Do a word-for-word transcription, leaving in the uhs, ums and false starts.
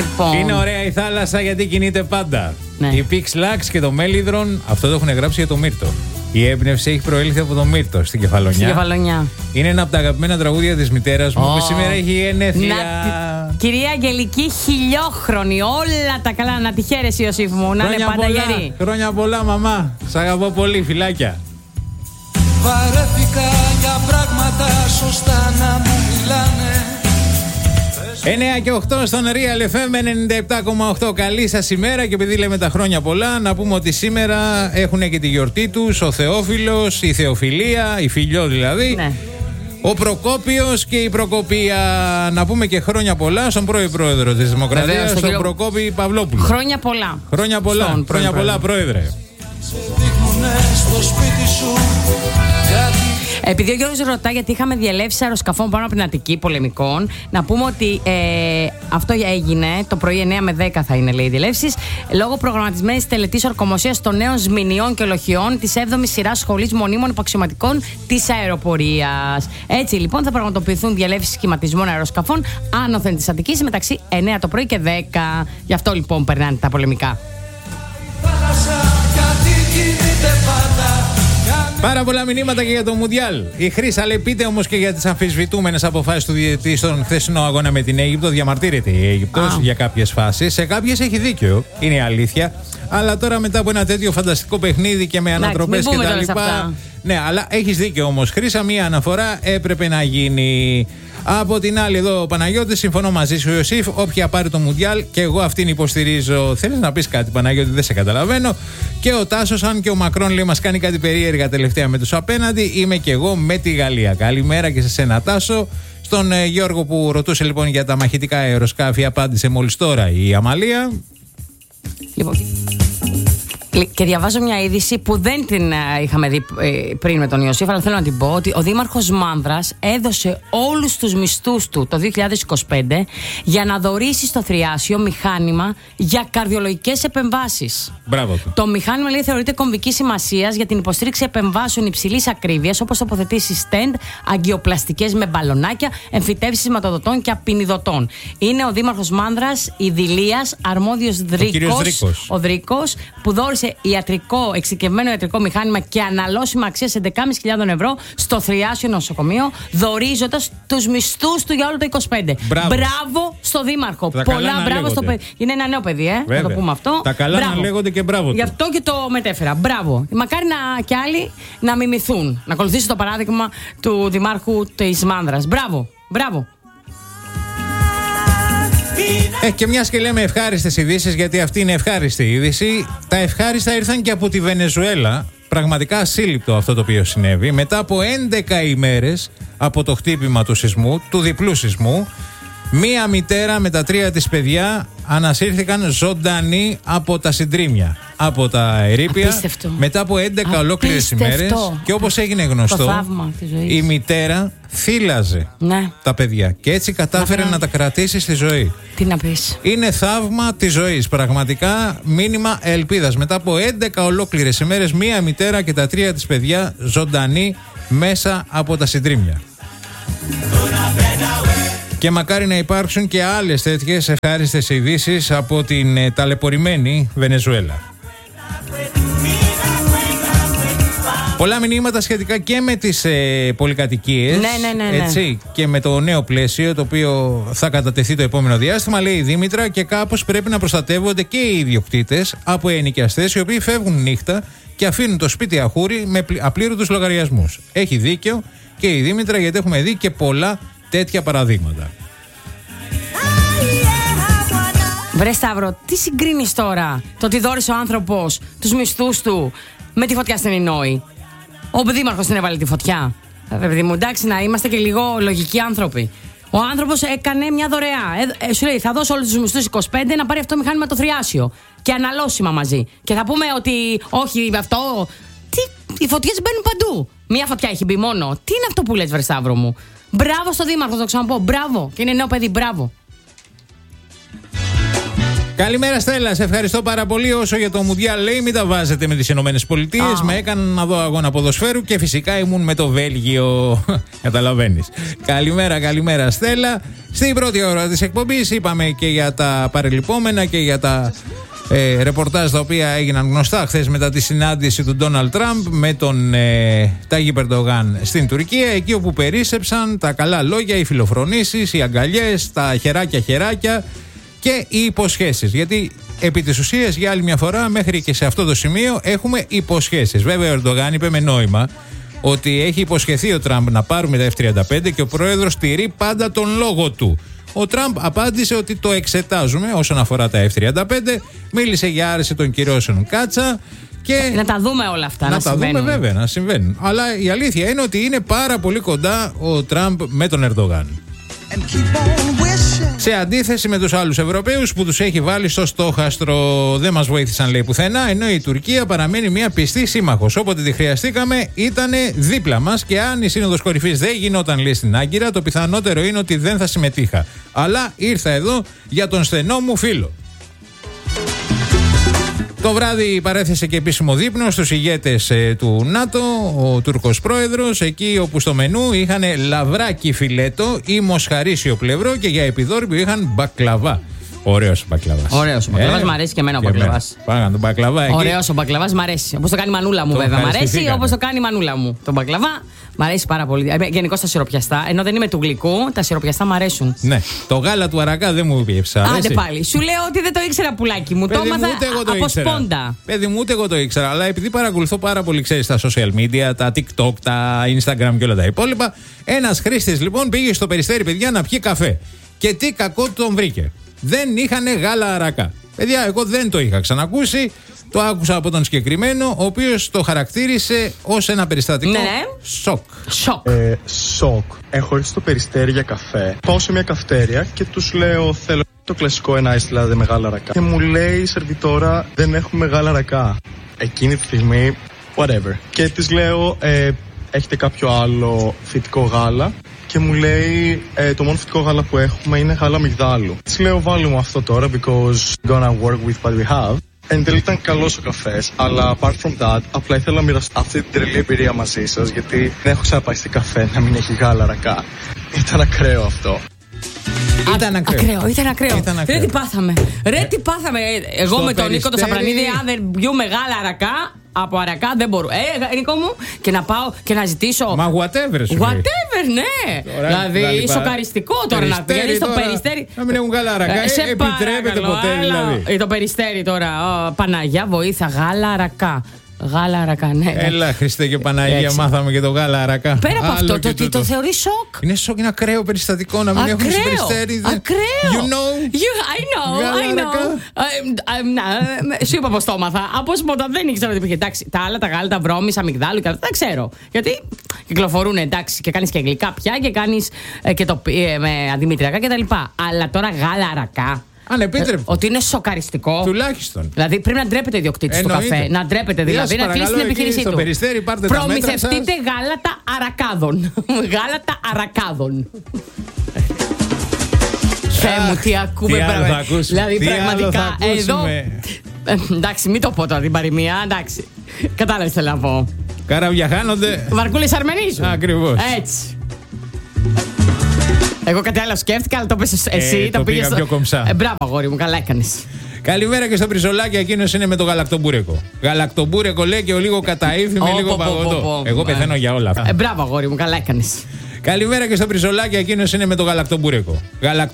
Λοιπόν. Είναι ωραία η θάλασσα γιατί κινείται πάντα. Ναι. Η Pix Lux και το Μέλιδρον, αυτό το έχουν γράψει για το Μύρτο. Η έμπνευση έχει προέλθει από το Μύρτο στην Κεφαλονιά. Στην Κεφαλονιά. Είναι ένα από τα αγαπημένα τραγούδια της μητέρας μου Oh. που σήμερα έχει γενέθλια. Να... Κυρία Αγγελική, χιλιόχρονη. Όλα τα καλά. Να τη χαίρεσαι, Ιωσήφ μου. Να είναι πάντα γερή. Χρόνια πολλά, μαμά. Σ' αγαπώ πολύ, φιλάκια. Βαρέθηκα για πράγματα σωστά να μου μιλάνε. εννιά και οκτώ στον Real εφ εμ ενενήντα επτά κόμμα οκτώ. Καλή σας ημέρα και επειδή λέμε τα χρόνια πολλά, να πούμε ότι σήμερα έχουν και τη γιορτή τους ο Θεόφιλος, η Θεοφιλία, η Φιλιό δηλαδή. Ναι. Ο Προκόπιος και η Προκοπία. Να πούμε και χρόνια πολλά στον πρώην πρόεδρο της Δημοκρατίας, Βεβαίως, τον κύριο... Προκόπη Παυλόπουλο. Χρόνια πολλά. Χρόνια πολλά, Στον χρόνια πολλά, πρόεδρε. Σε δείχνουνε στο σπίτι σου. Γιατί... Επειδή ο Γιώργος ρωτά γιατί είχαμε διελεύσει αεροσκαφών πάνω από την Αττική πολεμικών, να πούμε ότι ε, αυτό έγινε το πρωί εννιά με δέκα θα είναι, λέει, οι διελεύσεις, λόγω προγραμματισμένης τελετής ορκομοσίας των νέων Σμηνιών και Ολοχιών της έβδομης σειράς σχολής μονίμων υπαξιωματικών της αεροπορίας. Έτσι λοιπόν θα πραγματοποιηθούν διελεύσεις σχηματισμών αεροσκαφών άνωθεν της Αττικής μεταξύ εννιά το πρωί και δέκα. Γι' αυτό λοιπόν περνάνε τα πολεμικά. Πάρα πολλά μηνύματα και για το Μουντιάλ. Η Χρύσα λέει: πείτε όμως και για τις αμφισβητούμενες αποφάσεις του διαιτητή στον χθεσινό αγώνα με την Αίγυπτο. Διαμαρτύρεται η Αίγυπτος για κάποιες φάσεις. Σε κάποιες έχει δίκιο, είναι η αλήθεια. Αλλά τώρα μετά από ένα τέτοιο φανταστικό παιχνίδι και με ανατροπές κτλ. Ναι, αλλά έχεις δίκιο όμως, Χρύσα. Μία αναφορά έπρεπε να γίνει. Από την άλλη, εδώ ο Παναγιώτης, συμφωνώ μαζί σου, Ιωσήφ. Όποια πάρει το Μουντιάλ και εγώ αυτήν υποστηρίζω. Θέλεις να πεις κάτι, Παναγιώτη, δεν σε καταλαβαίνω. Και ο Τάσος, αν και ο Μακρόν λέει μας κάνει κάτι περίεργα τελευταία με τους απέναντι, είμαι και εγώ με τη Γαλλία. Καλημέρα και σε σένα, Τάσο. Στον ε, Γιώργο που ρωτούσε λοιπόν για τα μαχητικά αεροσκάφη, απάντησε μόλις τώρα η Αμαλία. Λοιπόν. Και διαβάζω μια είδηση που δεν την είχαμε δει πριν με τον Ιωσήφ, αλλά θέλω να την πω ότι ο Δήμαρχος Μάνδρας έδωσε όλους τους μισθούς του το δύο χιλιάδες είκοσι πέντε για να δωρήσει στο Θριάσιο μηχάνημα για καρδιολογικές επεμβάσεις. Μπράβο του. Το μηχάνημα, λέει, θεωρείται κομβική σημασίας για την υποστήριξη επεμβάσεων υψηλής ακρίβειας, όπως τοποθετήσεις στέντ, αγκιοπλαστικές με μπαλονάκια, εμφυτεύσεις σηματοδοτών και απεινιδωτών. Είναι ο Δήμαρχος Μάνδρας, η Δηλίας, αρμόδιος Δρίκος, ο Δρίκος, που δώρισε ιατρικό, εξειδικευμένο ιατρικό μηχάνημα και αναλώσιμα αξίας έντεκα χιλιάδες πεντακόσια ευρώ στο Θριάσιο νοσοκομείο, δωρίζοντας τους μισθούς του για όλο το είκοσι πέντε. Μπράβο, μπράβο στο Δήμαρχο. Τα Πολλά μπράβο στο παιδί. Είναι ένα νέο παιδί, ε, Βέβαια. να το πούμε αυτό. Τα καλά μπράβο. Να λέγονται και μπράβο του. Γι' αυτό και το μετέφερα. Μπράβο. Μακάρι να κι άλλοι να μιμηθούν. Να ακολουθήσει το παράδειγμα του Δημάρχου της Μάνδρας. Μπράβο. Μπράβο. Ε, και μιας και λέμε ευχάριστες ειδήσεις, γιατί αυτή είναι ευχάριστη είδηση. Τα ευχάριστα ήρθαν και από τη Βενεζουέλα. Πραγματικά ασύλληπτο αυτό το οποίο συνέβη. Μετά από έντεκα ημέρες από το χτύπημα του σεισμού, του διπλού σεισμού, μία μητέρα με τα τρία της παιδιά ανασύρθηκαν ζωντανοί από τα συντρίμμια, από τα ερείπια. Απίστευτο. Μετά από έντεκα ολόκληρες ημέρες. Και όπως έγινε γνωστό, η μητέρα θύλαζε, ναι, τα παιδιά και έτσι κατάφερε να, να τα κρατήσει στη ζωή. Τι να πεις. Είναι θαύμα της ζωής. Πραγματικά μήνυμα ελπίδας. Μετά από έντεκα ολόκληρες ημέρες, μία μητέρα και τα τρία της παιδιά ζωντανοί μέσα από τα συντρίμμια. Και μακάρι να υπάρξουν και άλλες τέτοιες ευχάριστες ειδήσεις από την ε, ταλαιπωρημένη Βενεζουέλα. Πολλά μηνύματα σχετικά και με τις ε, πολυκατοικίες, ναι, ναι, ναι, ναι. έτσι, και με το νέο πλαίσιο το οποίο θα κατατεθεί το επόμενο διάστημα. Λέει η Δήμητρα, και κάπως πρέπει να προστατεύονται και οι ιδιοκτήτες από ενοικιαστές οι οποίοι φεύγουν νύχτα και αφήνουν το σπίτι αχούρι με απλήρωτους λογαριασμούς. Έχει δίκιο και η Δήμητρα, γιατί έχουμε δει και πολλά τέτοια παραδείγματα. Βρε Σταύρο, τι συγκρίνεις τώρα? Το ότι δώρισε ο άνθρωπος τους μισθούς του με τη φωτιά στην Ινόη. Ο δήμαρχος την έβαλε τη φωτιά. Παιδί μου, εντάξει, να είμαστε και λίγο λογικοί άνθρωποι. Ο άνθρωπος έκανε μια δωρεά. Ε, ε, σου λέει, θα δώσω όλους τους μισθούς είκοσι πέντε να πάρει αυτό το μηχάνημα το Θριάσιο. Και αναλώσιμα μαζί. Και θα πούμε ότι όχι, αυτό. Τι, οι φωτιές μπαίνουν παντού. Μια φωτιά έχει μπει μόνο. Τι είναι αυτό που λες, βρε Σταύρο μου? Μπράβο στο δήμαρχο, θα το ξαναπώ. Μπράβο. Και είναι νέο παιδί, μπράβο. Καλημέρα Στέλλα, σε ευχαριστώ πάρα πολύ. Όσο για το Μουντιάλ λέει, μην τα βάζετε με τις Ηνωμένες Πολιτείες. Με έκαναν να δω αγώνα ποδοσφαίρου και φυσικά ήμουν με το Βέλγιο. Καταλαβαίνεις. Καλημέρα, καλημέρα Στέλλα. Στην πρώτη ώρα της εκπομπής είπαμε και για τα παρελειπόμενα και για τα ε, ρεπορτάζ τα οποία έγιναν γνωστά χθες μετά τη συνάντηση του Ντόναλντ Τραμπ με τον ε, Ταγίπ Ερντογάν στην Τουρκία. Εκεί όπου περίσσεψαν τα καλά λόγια, οι φιλοφρονήσεις, οι αγκαλιές, τα χεράκια χεράκια και οι υποσχέσεις. Γιατί επί της ουσίας για άλλη μια φορά μέχρι και σε αυτό το σημείο έχουμε υποσχέσεις. Βέβαια ο Ερντογάν είπε με νόημα ότι έχει υποσχεθεί ο Τραμπ να πάρουμε τα εφ τριάντα πέντε και ο πρόεδρος τηρεί πάντα τον λόγο του. Ο Τραμπ απάντησε ότι το εξετάζουμε όσον αφορά τα εφ τριάντα πέντε, μίλησε για άρεση των κυρώσεων κάτσα και να τα δούμε όλα αυτά να, να τα συμβαίνουν. δούμε βέβαια να συμβαίνουν. Αλλά η αλήθεια είναι ότι είναι πάρα πολύ κοντά ο Τραμπ με τον Ερντογάν. Σε αντίθεση με τους άλλους Ευρωπαίους που τους έχει βάλει στο στόχαστρο, δεν μας βοήθησαν λέει πουθενά, ενώ η Τουρκία παραμένει μια πιστή σύμμαχος. Όποτε τη χρειαστήκαμε ήταν δίπλα μας και αν η Σύνοδος Κορυφής δεν γινόταν λέει στην Άγκυρα, το πιθανότερο είναι ότι δεν θα συμμετείχα. Αλλά ήρθα εδώ για τον στενό μου φίλο. Το βράδυ παρέθεσε και επίσημο δείπνο στους ηγέτες ε, του ΝΑΤΟ, ο Τούρκος πρόεδρος, εκεί όπου στο μενού είχαν λαβράκι φιλέτο ή μοσχαρίσιο πλευρό και για επιδόρυπιο είχαν μπακλαβά. Ωραίος ο μπακλαβάς. Ωραίος ο μπακλαβάς, ε, μ' αρέσει και εμένα ο μπακλαβάς. Πάγαν τον μπακλαβά εκεί. Ωραίος ο μπακλαβάς, μ' αρέσει. Όπως το κάνει η μανούλα μου, Το βέβαια. Μ' αρέσει ευχαριστηθήκατε. όπως το κάνει η μανούλα μου. Τον μπακλαβά μ' αρέσει πάρα πολύ. Ε, γενικώς τα σιροπιαστά, ενώ δεν είμαι του γλυκού, τα σιροπιαστά μ' αρέσουν. Ναι, το γάλα του αρακά δεν μου πιέψα. Άντε πάλι. Σου λέω ότι δεν το ήξερα πουλάκι μου. Το έμαθα από σπόντα. Παιδί μου, ούτε εγώ το ήξερα. Αλλά επειδή παρακολουθώ πάρα πολύ, ξέρεις, τα social media, τα TikTok, τα Instagram και όλα τα υπόλοιπα, ένας χρήστης λοιπόν πήγε στο Περιστέρι, παιδιά, να πιει καφέ. Και τι κακό τον βρήκε. Δεν είχανε γάλα αρακά. Παιδιά, εγώ δεν το είχα ξανακούσει. Το άκουσα από τον συγκεκριμένο, ο οποίος το χαρακτήρισε ως ένα περιστατικό ναι. σοκ. Σοκ. Ε, σοκ. Έχω έρθει στο Περιστέρι για καφέ. Πάω σε μια καυτέρια και τους λέω θέλω το κλασικό ένα ice latte με γάλα αρακά. Και μου λέει η σερβιτόρα δεν έχουμε γάλα αρακά. Εκείνη τη στιγμή, whatever. Και της λέω ε, έχετε κάποιο άλλο φυτικό γάλα. Και μου λέει ε, το μόνο φυτικό γάλα που έχουμε είναι γάλα μυγδάλου. Της λέω βάλω μου αυτό τώρα because gonna work with what we have. Εν τέλει ήταν καλός ο καφές, αλλά apart from that, απλά ήθελα να μοιραστώ αυτή την τρελή εμπειρία μαζί σας, γιατί δεν έχω ξαναπάει σε καφέ να μην έχει γάλα αρακά. Ήταν ακραίο αυτό. Ήταν ακραίο. Ακραίο, ήταν ακραίο. Ήταν ακραίο. Ρε τι πάθαμε. Ρε τι πάθαμε. Εγώ Στο με τον Νίκο το Περιστέρι. Σαπρανίδη, αν δεν πιούμε γάλα αρακά, από αρακά δεν μπορώ. Ε, Νίκο μου, και να πάω και να ζητήσω. Μα whatever σου λέει. Whatever, ναι. Τώρα, δηλαδή, δηλαδή, σοκαριστικό τώρα να Περιστέρι βγαίνει στο τώρα, Περιστέρι. να μην έχουν γάλα αρακά. Ε, σε επιτρέπεται παρακαλώ, ποτέ έλα. δηλαδή. Ε, το Περιστέρι τώρα. Ω, Παναγιά, βοήθα, γάλα αρακά. Γάλα αρακά, ναι. ναι. Έλα, Χριστέ και Παναγία, Έτσι. μάθαμε και το γάλα αρακά. Πέρα από Άλλο αυτό, και το ότι τούτο. το θεωρεί σοκ. Είναι σοκ, είναι ακραίο περιστατικό να μην έχουν στο Ακραίο. Περιστέρι. δεν- Ακραίο. You know. You, I know, Γάλα I know. αρακά. Ε, ε, να, ε, Σου είπα πως το έμαθα. Από όταν δεν ήξερα ότι υπήρχε. Εντάξει, τα άλλα, τα γάλα, τα βρώμης, αμυγδάλου και αυτά τα ξέρω. Γιατί κυκλοφορούν, εντάξει, και κάνεις και γλυκά πια και κάνεις ε, και το ε, με αδημητριακά κτλ. Αλλά τώρα γάλα αρακά. Ανεπίτρεπτο. Ότι είναι σοκαριστικό. Τουλάχιστον. Δηλαδή πρέπει να ντρέπεται ο ιδιοκτήτης του Εννοείται. καφέ. Να ντρέπεται Γεια δηλαδή, σας, να κλείσει την παρακαλώ, επιχείρησή εκεί του. στο Περιστέρι, πάρτε τα μέτρα Προμηθευτείτε σας. γάλατα αρακάδων. Γάλατα αρακάδων. Θεέ μου, τι ακούμε τι άλλο πράγμα. θα ακούσουμε, Δηλαδή τι άλλο πραγματικά θα εδώ. ακούσουμε. Ε, εντάξει, μην το πω τώρα την παροιμία. Εντάξει. Κατάλαβες τι θέλω να πω. Καράβια χάνονται. Βαρκούλες αρμενίζουν. Ακριβώς. Έτσι. Εγώ κάτι άλλο σκέφτηκα, αλλά το πες εσύ. Ε, το πήγες πήγα στο- πιο κομψά. Ε, μπράβο, αγόρι μου, καλά έκανες. Καλημέρα και στο Μπριζολάκι, εκείνος είναι με το γαλακτομπούρεκο. Γαλακτομπούρεκο λέει και ο λίγο καταήφι με Ω, λίγο πω, πω, πω, παγωτό. πω. Εγώ πεθαίνω Ε. για όλα αυτά. Ε, μπράβο, αγόρι μου, καλά έκανες. Καλημέρα και στο Μπριζολάκι, εκείνος είναι με το γαλακτομπούρεκο.